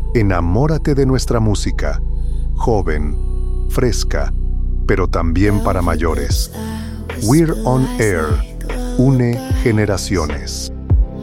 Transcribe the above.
Enamórate de nuestra música, joven, fresca, pero también para mayores. We're on Air, une generaciones.